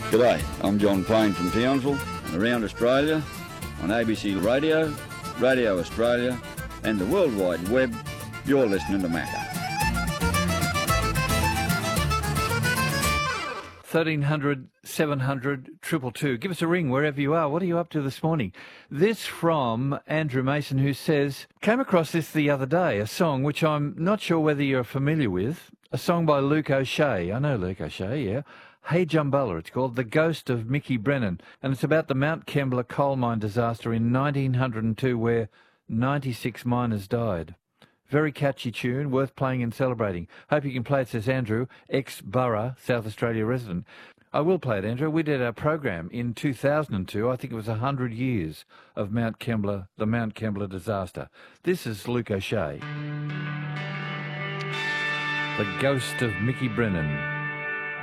G'day, I'm John Payne from Townsville and around Australia on ABC Radio, Radio Australia and the World Wide Web. You're listening to Macca. 1300 700 222. Give us a ring wherever you are. What are you up to this morning? This from Andrew Mason, who says, came across this the other day, a song which I'm not sure whether you're familiar with, a song by Luke O'Shea. I know Luke O'Shea, yeah. Hey Jumbella, it's called The Ghost of Mickey Brennan, and it's about the Mount Kembla coal mine disaster in 1902 where 96 miners died. Very catchy tune, worth playing and celebrating. Hope you can play it, says Andrew, ex-Burra, South Australia resident. I will play it, Andrew. We did our program in 2002. I think it was 100 years of Mount Kembla, the Mount Kembla disaster. This is Luke O'Shea. The Ghost of Mickey Brennan.